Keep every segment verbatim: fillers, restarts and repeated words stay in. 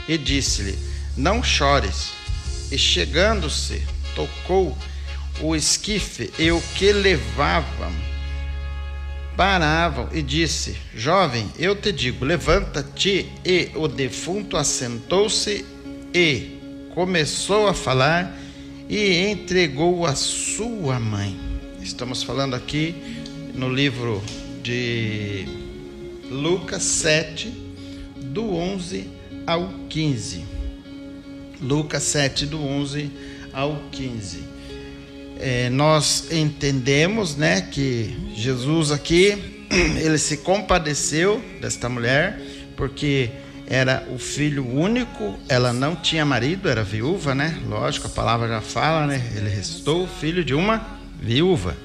e disse-lhe: não chores. E chegando-se, tocou o esquife, e o que levavam paravam, e disse: jovem, eu te digo, levanta-te. E o defunto assentou-se e começou a falar, e entregou a sua mãe. Estamos falando aqui no livro de Lucas sete, do onze ao quinze. Lucas sete, do onze ao quinze. É, nós entendemos, né, que Jesus aqui, ele se compadeceu desta mulher, porque era o filho único, ela não tinha marido, era viúva, né? Lógico, a palavra já fala, né? Ele restou filho de uma viúva.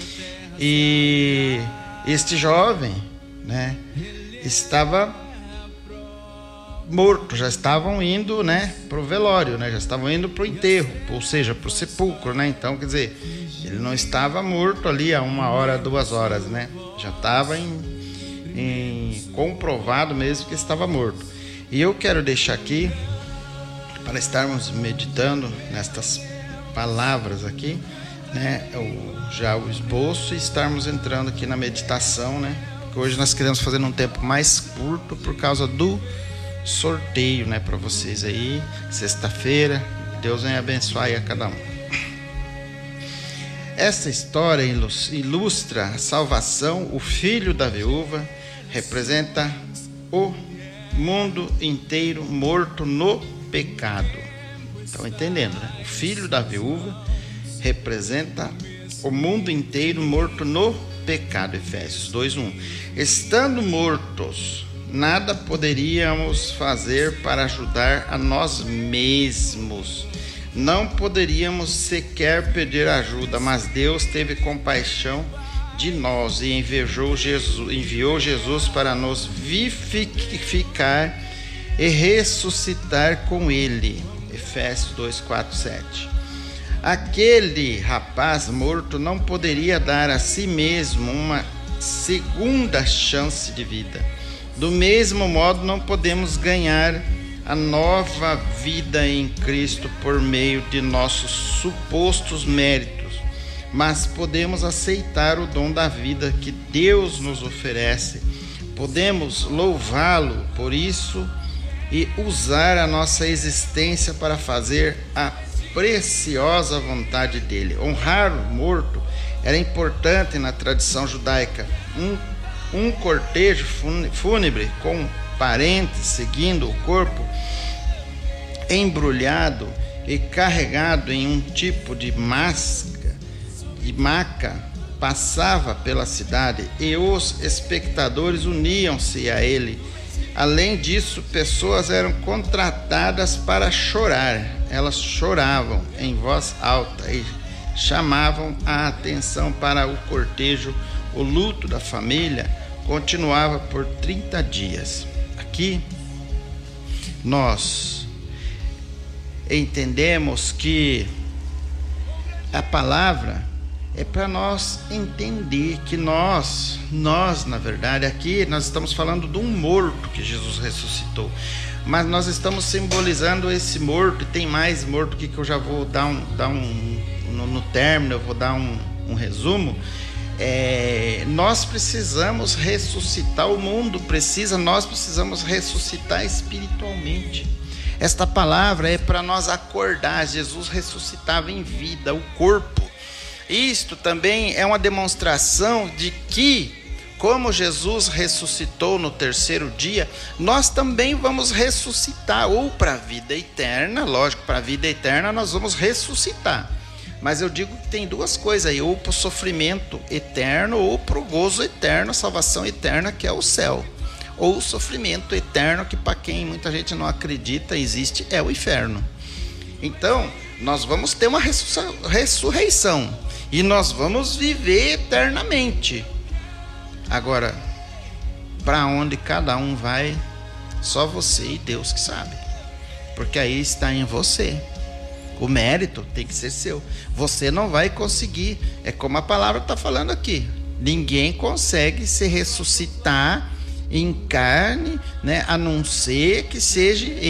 E este jovem, né, estava morto, já estavam indo, né, para o velório, né, já estavam indo para o enterro, ou seja, para o sepulcro, né? Então, quer dizer, ele não estava morto ali há uma hora, duas horas, né? Já estava em, em comprovado mesmo que estava morto. E eu quero deixar aqui, para estarmos meditando nestas palavras aqui, né, o, já o esboço, e estarmos entrando aqui na meditação, né? Porque hoje nós queremos fazer num tempo mais curto por causa do sorteio, né, para vocês aí, sexta-feira. Deus venha abençoar aí a cada um. Esta história ilustra a salvação. O filho da viúva representa o mundo inteiro morto no pecado. Estão entendendo, né? O filho da viúva representa o mundo inteiro morto no pecado. Efésios dois, um. Estando mortos, nada poderíamos fazer para ajudar a nós mesmos. Não poderíamos sequer pedir ajuda, mas Deus teve compaixão de nós e enviou Jesus, enviou Jesus para nos vivificar e ressuscitar com Ele. Efésios dois, quatro, sete. Aquele rapaz morto não poderia dar a si mesmo uma segunda chance de vida. Do mesmo modo, não podemos ganhar a nova vida em Cristo por meio de nossos supostos méritos, mas podemos aceitar o dom da vida que Deus nos oferece. Podemos louvá-lo por isso e usar a nossa existência para fazer a preciosa vontade dele. Honrar o morto era importante na tradição judaica. Um Um cortejo fúnebre com parentes seguindo o corpo, embrulhado e carregado em um tipo de máscara, de maca, passava pela cidade e os espectadores uniam-se a ele. Além disso, pessoas eram contratadas para chorar. Elas choravam em voz alta e chamavam a atenção para o cortejo. O luto da família continuava por trinta dias. Aqui nós entendemos que a palavra é para nós entender que nós, nós na verdade, aqui nós estamos falando de um morto que Jesus ressuscitou, mas nós estamos simbolizando esse morto, e tem mais morto aqui que eu já vou dar um, dar um no, no término, eu vou dar um, um resumo. É, nós precisamos ressuscitar, o mundo precisa, nós precisamos ressuscitar espiritualmente. Esta palavra é para nós acordar. Jesus ressuscitava em vida, o corpo. Isto também é uma demonstração de que, como Jesus ressuscitou no terceiro dia, nós também vamos ressuscitar, ou para a vida eterna. Lógico, para a vida eterna nós vamos ressuscitar. Mas eu digo que tem duas coisas aí, ou para o sofrimento eterno, ou para o gozo eterno, a salvação eterna, que é o céu. Ou o sofrimento eterno, que para quem muita gente não acredita existe, é o inferno. Então, nós vamos ter uma ressurreição, e nós vamos viver eternamente. Agora, para onde cada um vai, só você e Deus que sabe. Porque aí está em você. O mérito tem que ser seu. Você não vai conseguir. É como a palavra está falando aqui. Ninguém consegue se ressuscitar em carne, né, a não ser que seja